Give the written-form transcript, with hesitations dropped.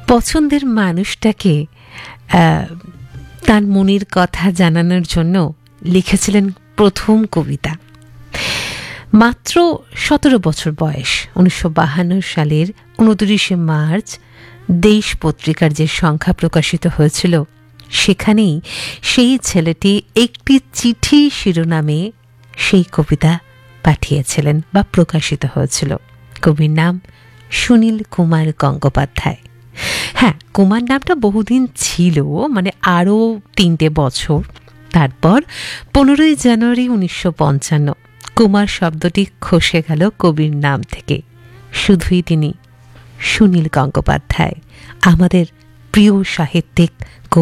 পছন্দের মানুষটাকে তার মনের কথা জানানোর জন্য লিখেছিলেন প্রথম কবিতা। মাত্র 17 বছর বয়স, 1952 সালের 29শে মার্চ দেশ পত্রিকার যে সংখ্যা প্রকাশিত হয়েছিল সেখানেই সেই ছেলেটি একটি চিঠি শিরোনামে সেই কবিতা পাঠিয়েছিলেন বা প্রকাশিত হয়েছিল। কবির নাম সুনীল কুমার গঙ্গোপাধ্যায়। হ্যাঁ, কুমার নামটা বহুদিন ছিল, মানে আরও 3টে বছর। তারপর 15ই জানুয়ারি 1955 কুমার শব্দটি খসে গেল কবির নাম থেকে। শুধুই তিনি সুনীল গঙ্গোপাধ্যায়, আমাদের প্রিয় সাহিত্যিক।